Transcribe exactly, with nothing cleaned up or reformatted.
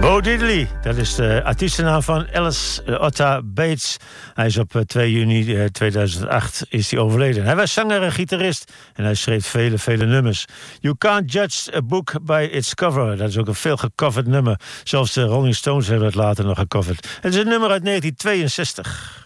Bo Diddley, dat is de artiestennaam van Alice Otta Bates. Hij is op twee juni tweeduizend acht is hij overleden. Hij was zanger en gitarist en hij schreef vele, vele nummers. You can't judge a book by its cover. Dat is ook een veel gecoverd nummer. Zelfs de Rolling Stones hebben het later nog gecoverd. Het is een nummer uit negentien tweeënzestig.